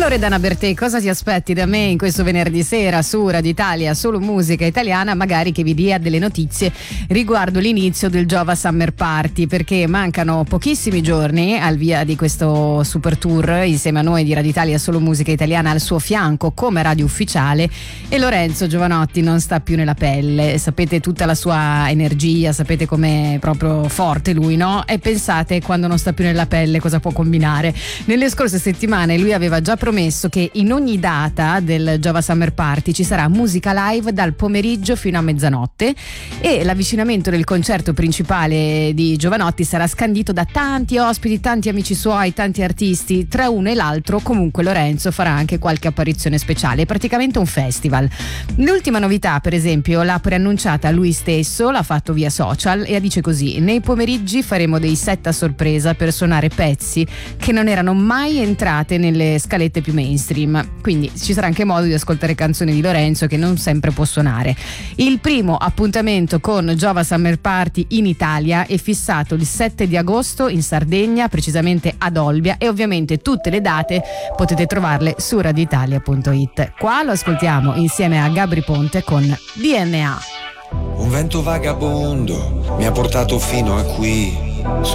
Loredana Bertè, cosa ti aspetti da me in questo venerdì sera su Radio Italia, solo musica italiana? Magari che vi dia delle notizie riguardo l'inizio del Giova Summer Party, perché mancano pochissimi giorni al via di questo super tour insieme a noi di Radio Italia, solo musica italiana, al suo fianco come radio ufficiale, e Lorenzo Giovanotti non sta più nella pelle. Sapete tutta la sua energia, sapete com'è proprio forte lui, no? E pensate, quando non sta più nella pelle cosa può combinare. Nelle scorse settimane lui aveva già promesso che in ogni data del Giova Summer Party ci sarà musica live dal pomeriggio fino a mezzanotte, e l'avvicinamento del concerto principale di Giovanotti sarà scandito da tanti ospiti, tanti amici suoi, tanti artisti. Tra uno e l'altro comunque Lorenzo farà anche qualche apparizione speciale, praticamente un festival. L'ultima novità, per esempio, l'ha preannunciata lui stesso, l'ha fatto via social e dice così: nei pomeriggi faremo dei set a sorpresa per suonare pezzi che non erano mai entrate nelle scalette più mainstream, quindi ci sarà anche modo di ascoltare canzoni di Lorenzo che non sempre può suonare. Il primo appuntamento con Giova Summer Party in Italia è fissato il 7 di agosto in Sardegna, precisamente ad Olbia, e ovviamente tutte le date potete trovarle su radioitalia.it. Qua lo ascoltiamo insieme a Gabri Ponte con DNA. Un vento vagabondo mi ha portato fino a qui.